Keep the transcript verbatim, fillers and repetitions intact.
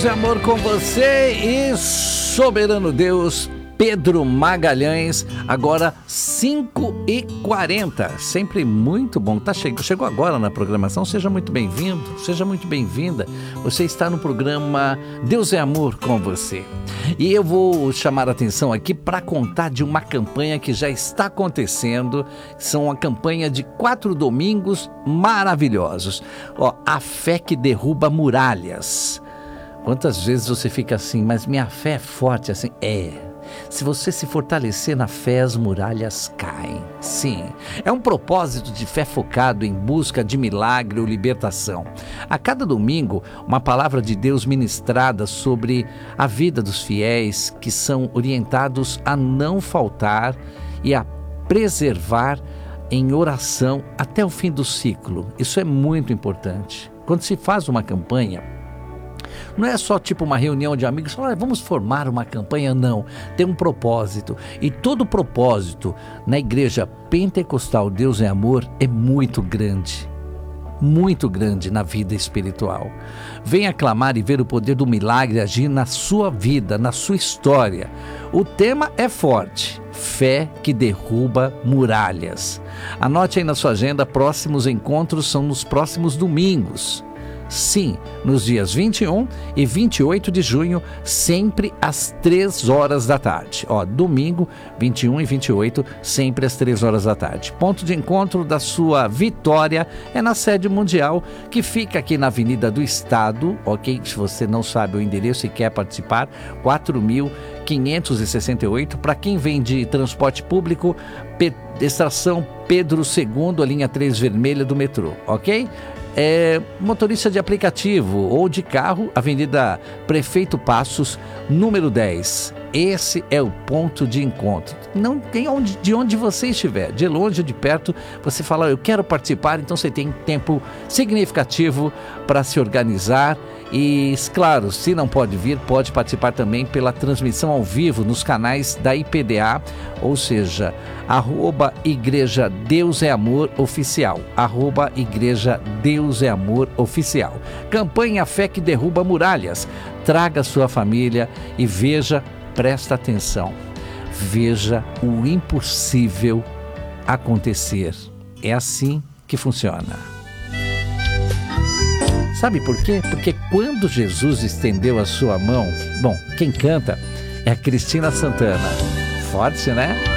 é Amor com você e Soberano Deus, Pedro Magalhães, agora cinco e quarenta, sempre muito bom. Tá chegou, chegou agora na programação, seja muito bem-vindo, seja muito bem-vinda. Você está no programa Deus é Amor com você. E eu vou chamar a atenção aqui para contar de uma campanha que já está acontecendo. São uma campanha de quatro domingos maravilhosos. Ó, a fé que derruba muralhas. Quantas vezes você fica assim, mas minha fé é forte assim? É. Se você se fortalecer na fé, as muralhas caem. Sim, é um propósito de fé focado em busca de milagre ou libertação. A cada domingo, uma palavra de Deus ministrada sobre a vida dos fiéis que são orientados a não faltar e a preservar em oração até o fim do ciclo. Isso é muito importante. Quando se faz uma campanha, não é só tipo uma reunião de amigos, falar, vamos formar uma campanha, não. Tem um propósito. E todo propósito na igreja pentecostal Deus é Amor é muito grande. Muito grande na vida espiritual. Venha clamar e ver o poder do milagre agir na sua vida, na sua história. O tema é forte. Fé que derruba muralhas. Anote aí na sua agenda, próximos encontros são nos próximos domingos. Sim, nos dias vinte e um e vinte e oito de junho, sempre às três horas da tarde. Ó, domingo, vinte e um e vinte e oito, sempre às três horas da tarde. Ponto de encontro da sua vitória é na sede mundial, que fica aqui na Avenida do Estado, ok? Se você não sabe o endereço e quer participar, quatro mil quinhentos e sessenta e oito. Para quem vem de transporte público, P- estação Pedro segundo, a linha três vermelha do metrô, ok? É, motorista de aplicativo ou de carro, Avenida Prefeito Passos, número dez. Esse é o ponto de encontro. Não tem onde, de onde você estiver, de longe ou de perto, você fala, eu quero participar, então você tem tempo significativo para se organizar. E, claro, se não pode vir, pode participar também pela transmissão ao vivo nos canais da I P D A, ou seja, arroba Igreja Deus é Amor Oficial, arroba Igreja Deus é Amor Oficial. Campanha Fé que derruba muralhas. Traga sua família e veja, presta atenção, veja o impossível acontecer. É assim que funciona. Sabe por quê? Porque quando Jesus estendeu a sua mão, bom, quem canta é a Cristina Santana. Forte, né?